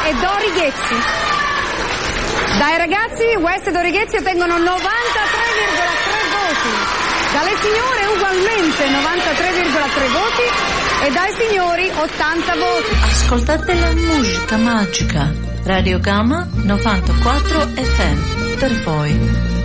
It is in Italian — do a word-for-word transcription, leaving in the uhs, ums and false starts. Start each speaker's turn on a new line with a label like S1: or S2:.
S1: e Dori Ghezzi. Dai ragazzi West e Dori Ghezzi ottengono novantatré virgola tre voti, dalle signore ugualmente novantatré virgola tre voti e dai signori ottanta voti.
S2: Ascoltate la musica magica. Radio Gamma novantaquattro F M per voi.